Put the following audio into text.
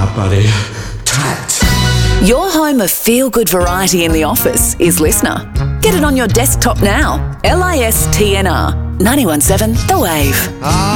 buddy. Tight. Your home of feel-good variety in the office is Listener. Get it on your desktop now. LISTNR. 91.7 The Wave.